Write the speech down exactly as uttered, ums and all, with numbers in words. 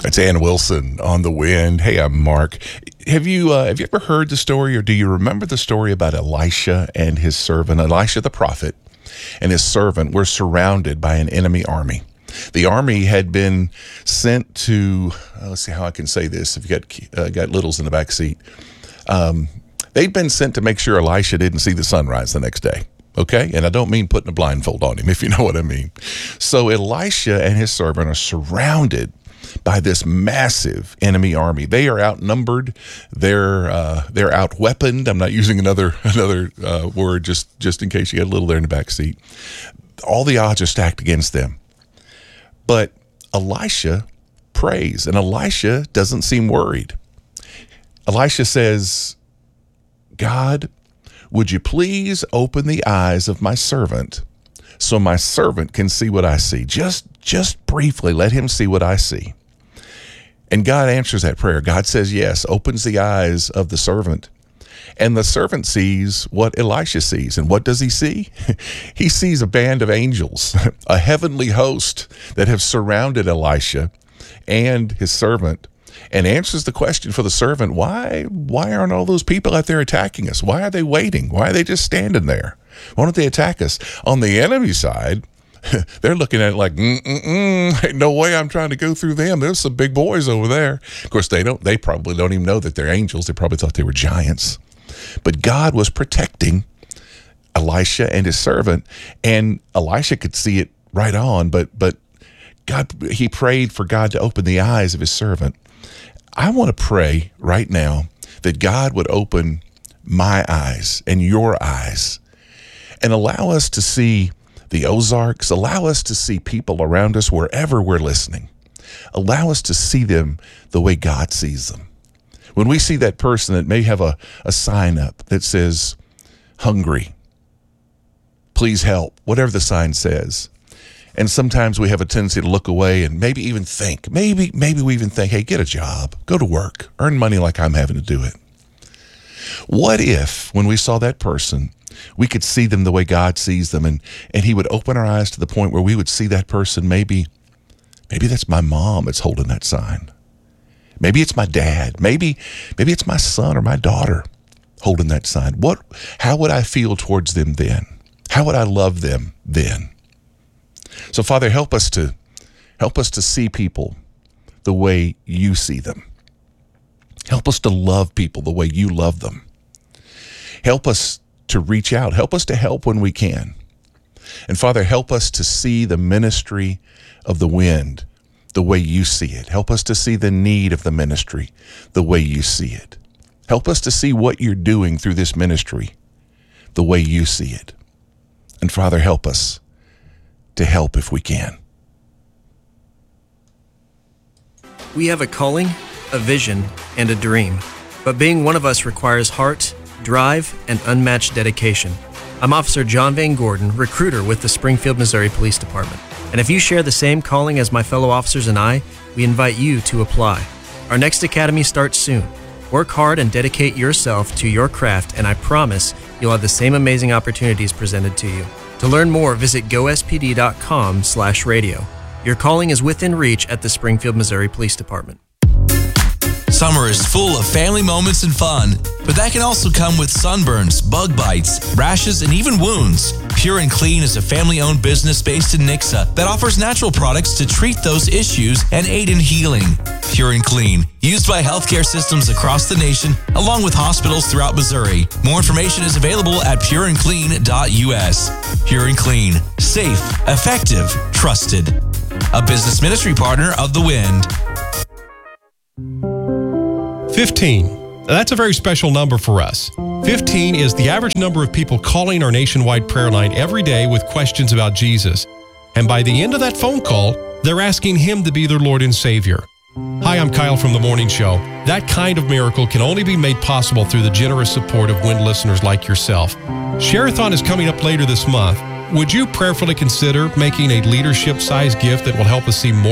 It's Ann Wilson on the Wind. Hey, I'm Mark. Have you uh, have you ever heard the story, or do you remember the story about Elisha and his servant? Elisha the prophet and his servant were surrounded by an enemy army. The army had been sent to, uh, let's see how I can say this, if you got, uh, got littles in the back seat. Um, they'd been sent to make sure Elisha didn't see the sunrise the next day. Okay, and I don't mean putting a blindfold on him, if you know what I mean. So Elisha and his servant are surrounded by this massive enemy army. They are outnumbered. They're uh, they're outweaponed. I'm not using another another uh, word just just in case you got a little there in the back seat. All the odds are stacked against them. But Elisha prays, and Elisha doesn't seem worried. Elisha says, "God, would you please open the eyes of my servant so my servant can see what I see? Just, just briefly, let him see what I see." And God answers that prayer. God says yes, opens the eyes of the servant. And the servant sees what Elisha sees. And what does he see? He sees a band of angels, a heavenly host that have surrounded Elisha and his servant, and answers the question for the servant, why why aren't all those people out there attacking us? Why are they waiting? Why are they just standing there? Why don't they attack us? On the enemy side, they're looking at it like, mm-mm-mm, ain't no way I'm trying to go through them. There's some big boys over there. Of course, they don't. They probably don't even know that they're angels. They probably thought they were giants. But God was protecting Elisha and his servant, and Elisha could see it right on, but but God, he prayed for God to open the eyes of his servant. I want to pray right now that God would open my eyes and your eyes and allow us to see the Ozarks, allow us to see people around us wherever we're listening. Allow us to see them the way God sees them. When we see that person that may have a, a sign up that says, hungry, please help, whatever the sign says. And sometimes we have a tendency to look away and maybe even think, maybe maybe we even think, hey, get a job, go to work, earn money like I'm having to do it. What if, when we saw that person, we could see them the way God sees them, and, and he would open our eyes to the point where we would see that person, maybe, maybe that's my mom that's holding that sign. Maybe it's my dad. Maybe, maybe it's my son or my daughter holding that sign. What, how would I feel towards them then? How would I love them then? So, Father, help us to help us to see people the way you see them. Help us to love people the way you love them. Help us to reach out. Help us to help when we can. And, Father, help us to see the ministry of the Wind the way you see it. Help us to see the need of the ministry the way you see it. Help us to see what you're doing through this ministry the way you see it. And, Father, help us to help if we can. We have a calling, a vision, and a dream, but being one of us requires heart, drive, and unmatched dedication. I'm Officer John Van Gordon, recruiter with the Springfield, Missouri Police Department. And if you share the same calling as my fellow officers and I, we invite you to apply. Our next academy starts soon. Work hard and dedicate yourself to your craft, and I promise you'll have the same amazing opportunities presented to you. To learn more, visit go s p d dot com slash radio. Your calling is within reach at the Springfield, Missouri Police Department. Summer is full of family moments and fun, but that can also come with sunburns, bug bites, rashes, and even wounds. Pure and Clean is a family-owned business based in Nixa that offers natural products to treat those issues and aid in healing. Pure and Clean, used by healthcare systems across the nation, along with hospitals throughout Missouri. More information is available at pure and clean dot u s. Pure and Clean, safe, effective, trusted. A business ministry partner of The Wind. fifteen. That's a very special number for us. fifteen is the average number of people calling our nationwide prayer line every day with questions about Jesus. And by the end of that phone call, they're asking Him to be their Lord and Savior. Hi, I'm Kyle from The Morning Show. That kind of miracle can only be made possible through the generous support of Wind listeners like yourself. Share-a-thon is coming up later this month. Would you prayerfully consider making a leadership-sized gift that will help us see more